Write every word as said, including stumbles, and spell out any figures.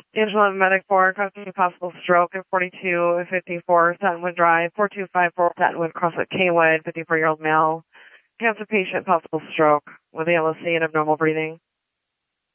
Angela Medic four, requesting possible stroke at forty-two fifty-four Suttonwood Drive, four two five four Suttonwood, CrossFit Kaywood, fifty-four-year-old male. Cancer patient, possible stroke with A L S C and abnormal breathing.